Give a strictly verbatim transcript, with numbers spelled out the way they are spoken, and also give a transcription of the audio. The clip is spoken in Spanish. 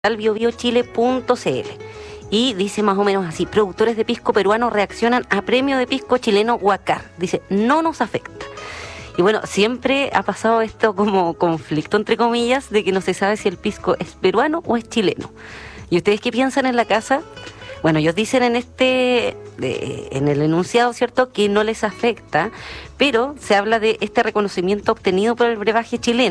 bio bio chile punto c l y dice más o menos así: productores de pisco peruano reaccionan a premio de pisco chileno Huacar. Dice, no nos afecta. Y bueno, siempre ha pasado esto como conflicto, entre comillas, de que no se sabe si el pisco es peruano o es chileno. ¿Y ustedes qué piensan en la casa? Bueno, ellos dicen en este, de, en el enunciado, ¿cierto?, que no les afecta, pero se habla de este reconocimiento obtenido por el brebaje chileno.